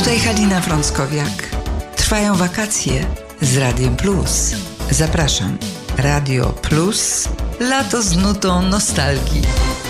Tutaj Halina Frąckowiak. Trwają wakacje z Radiem Plus. Zapraszam. Radio Plus. Lato z nutą nostalgii.